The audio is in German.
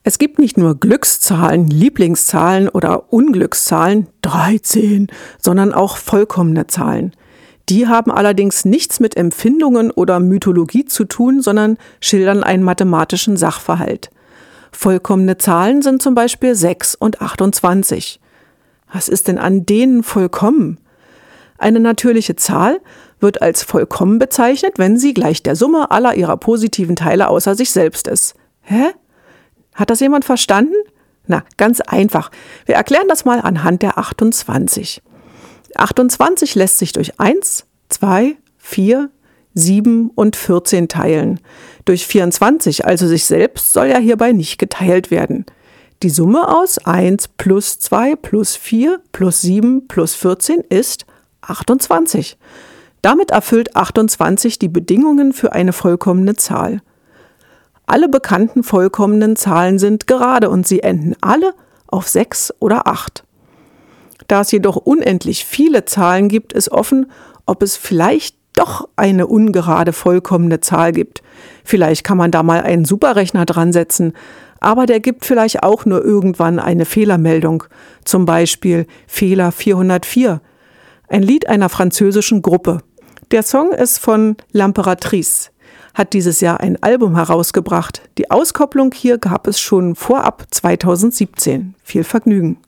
Es gibt nicht nur Glückszahlen, Lieblingszahlen oder Unglückszahlen, 13, sondern auch vollkommene Zahlen. Die haben allerdings nichts mit Empfindungen oder Mythologie zu tun, sondern schildern einen mathematischen Sachverhalt. Vollkommene Zahlen sind zum Beispiel 6 und 28. Was ist denn an denen vollkommen? Eine natürliche Zahl wird als vollkommen bezeichnet, wenn sie gleich der Summe aller ihrer positiven Teile außer sich selbst ist. Hä? Hat das jemand verstanden? Na, ganz einfach. Wir erklären das mal anhand der 28. 28 lässt sich durch 1, 2, 4, 7 und 14 teilen. Durch 24, also sich selbst, soll ja hierbei nicht geteilt werden. Die Summe aus 1 plus 2 plus 4 plus 7 plus 14 ist 28. Damit erfüllt 28 die Bedingungen für eine vollkommene Zahl. Alle bekannten vollkommenen Zahlen sind gerade und sie enden alle auf 6 oder 8. Da es jedoch unendlich viele Zahlen gibt, ist offen, ob es vielleicht doch eine ungerade vollkommene Zahl gibt. Vielleicht kann man da mal einen Superrechner dran setzen, aber der gibt vielleicht auch nur irgendwann eine Fehlermeldung, zum Beispiel Fehler 404, ein Lied einer französischen Gruppe. Der Song ist von L'Impératrice, hat dieses Jahr ein Album herausgebracht. Die Auskopplung hier gab es schon vorab 2017. Viel Vergnügen.